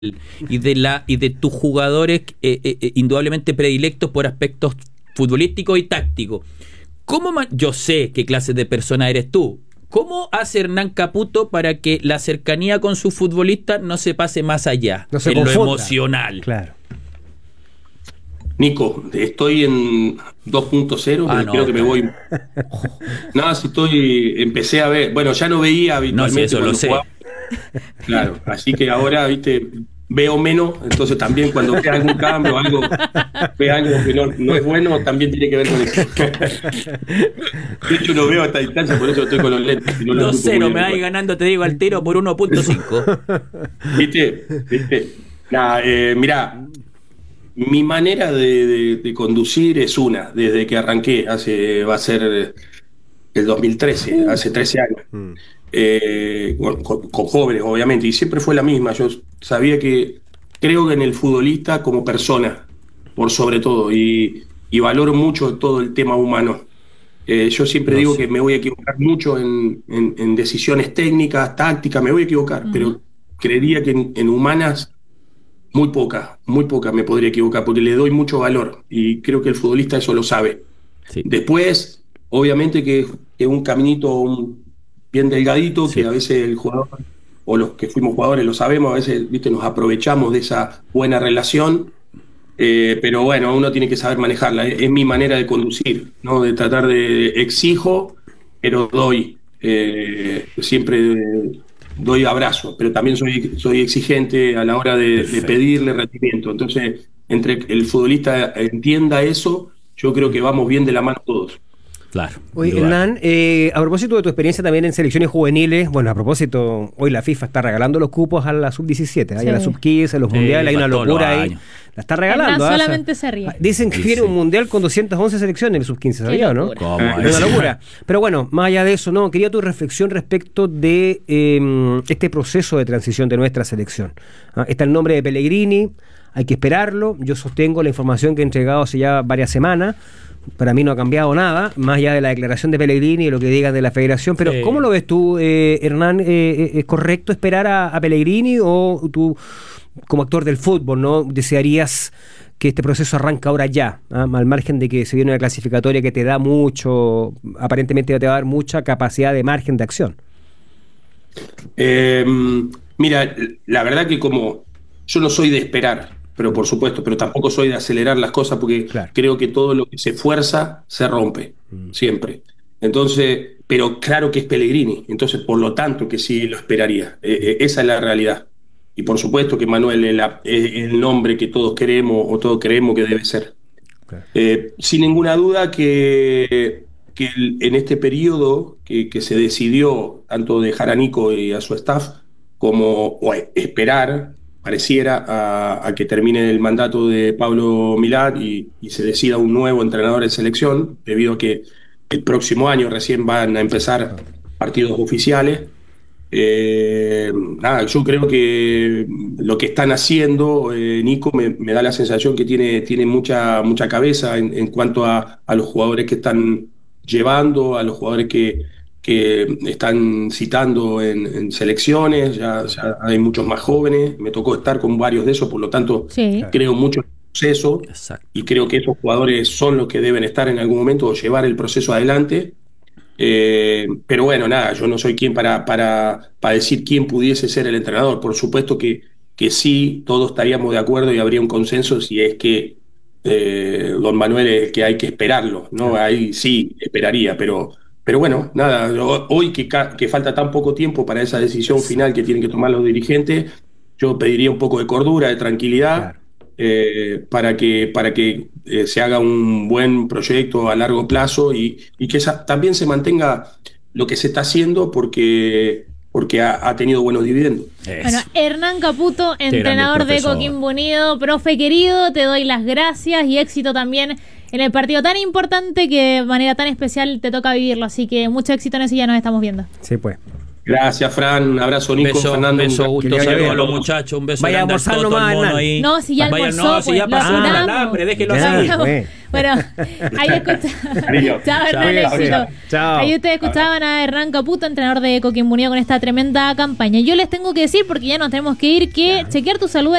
y de tus jugadores indudablemente predilectos por aspectos futbolísticos y tácticos. Yo sé qué clase de persona eres tú. ¿Cómo hace Hernán Caputo para que la cercanía con sus futbolistas no se pase más allá, no se en confunda, lo emocional? Claro. Nico, estoy en 2.0, pero creo que me voy. Nada, si empecé a ver, bueno, ya no veía habitualmente. No, sí, eso lo sé. Jugaba. Claro, así que ahora, viste, veo menos, entonces también cuando ve algún cambio, ve algo que no es bueno, también tiene que ver con eso. De hecho, no veo a esta distancia, por eso estoy con los lentes. Si no 2-0, me vais ganando, te digo, al tiro por 1.5. ¿Viste? Nada, mirá, mi manera de conducir es desde que arranqué, va a ser el 2013, hace 13 años. Con jóvenes, obviamente, y siempre fue la misma. Yo creo que en el futbolista como persona, por sobre todo, y valoro mucho todo el tema humano. Yo siempre digo que me voy a equivocar mucho en decisiones técnicas, tácticas, me voy a equivocar, pero creería que en humanas muy poca me podría equivocar, porque le doy mucho valor, y creo que el futbolista eso lo sabe. Sí. Después, obviamente que es un caminito bien delgadito, sí, que a veces el jugador, o los que fuimos jugadores lo sabemos, a veces, viste, nos aprovechamos de esa buena relación, pero bueno, uno tiene que saber manejarla. Es mi manera de conducir, ¿no? De tratar exijo, pero doy. Siempre doy abrazo, pero también soy exigente a la hora de pedirle rendimiento. Entonces, entre el futbolista entienda eso, yo creo que vamos bien de la mano todos. Claro. Oye, Hernán, a propósito de tu experiencia también en selecciones juveniles, bueno, a propósito, hoy la FIFA está regalando los cupos a la sub-17, sí, a la sub-15, a los mundiales, hay una locura ahí. La está regalando. Hernán solamente se ríe. Dicen que viene un mundial con 211 selecciones en el sub-15, ¿sabía, no? ¿Cómo es una locura. Pero bueno, más allá de eso, quería tu reflexión respecto de este proceso de transición de nuestra selección. Está el nombre de Pellegrini, hay que esperarlo. Yo sostengo la información que he entregado hace ya varias semanas. Para mí no ha cambiado nada, más allá de la declaración de Pellegrini y lo que digan de la federación. Pero sí, ¿cómo lo ves tú, Hernán? ¿Es correcto esperar a Pellegrini, o tú, como actor del fútbol, no desearías que este proceso arranque ahora ya, al margen de que se viene una clasificatoria que te da mucho, aparentemente te va a dar mucha capacidad de margen de acción? Mira, la verdad que como yo no soy de esperar, pero por supuesto, pero tampoco soy de acelerar las cosas, porque creo que todo lo que se fuerza se rompe, siempre. Entonces, pero claro que es Pellegrini, entonces por lo tanto que sí lo esperaría. Esa es la realidad. Y por supuesto que Manuel es el nombre que todos queremos, o todos creemos que debe ser. Sin ninguna duda que en este periodo que se decidió tanto dejar a Nico y a su staff como esperar, pareciera, a que termine el mandato de Pablo Milad y se decida un nuevo entrenador de selección, debido a que el próximo año recién van a empezar partidos oficiales. Yo creo que lo que están haciendo, Nico, me da la sensación que tiene mucha cabeza en cuanto a los jugadores que están llevando, a los jugadores que están citando en selecciones. Ya hay muchos más jóvenes, me tocó estar con varios de esos, por lo tanto creo mucho en el proceso. Exacto. Y creo que esos jugadores son los que deben estar en algún momento o llevar el proceso adelante. Pero bueno, yo no soy quien para decir quién pudiese ser el entrenador. Por supuesto que sí, todos estaríamos de acuerdo y habría un consenso si es que don Manuel es el que hay que esperarlo, ¿no? Ahí sí esperaría, pero bueno, hoy que falta tan poco tiempo para esa decisión final que tienen que tomar los dirigentes, yo pediría un poco de cordura, de tranquilidad, para que se haga un buen proyecto a largo plazo y que también se mantenga lo que se está haciendo, porque ha tenido buenos dividendos. Bueno, Hernán Caputo, entrenador de Coquimbo Unido, profe querido, te doy las gracias y éxito también en el partido tan importante que de manera tan especial te toca vivirlo, así que mucho éxito en eso y ya nos estamos viendo. Sí, pues. Gracias, Fran. Un abrazo, Nico, Beso, Fernando. beso, Un- gusto, que le vaya saludos a bien. los muchachos, un beso Vaya grande a almorzar todo el nomás, mono Hernán. ahí. No, si ya Vaya, almorzó, no, si ya pues, pasó lo el apuramos. alambre, déjelo Ya, seguir. pues. Bueno, ahí escuchaban. Cariño. Chao, Hernán, Chao, éxito. chao. Ahí ustedes escuchaban a Hernán Caputo, entrenador de Coquimbo Unido, con esta tremenda campaña. Yo les tengo que decir, porque ya nos tenemos que ir, que chequear tu salud